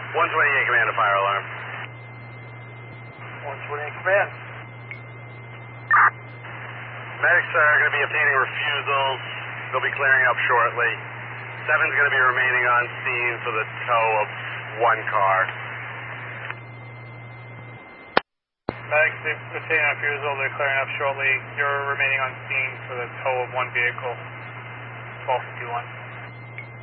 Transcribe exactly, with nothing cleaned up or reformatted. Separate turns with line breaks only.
one twenty-eight, command to fire alarm.
one twenty-eight, command.
Medics are going to be obtaining refusals. They'll be clearing up shortly. Seven's going to be remaining on scene for the tow of one car.
Medics, they've obtained a refusal. They're clearing up shortly. You're remaining on scene for the tow of one vehicle. twelve fifty-one.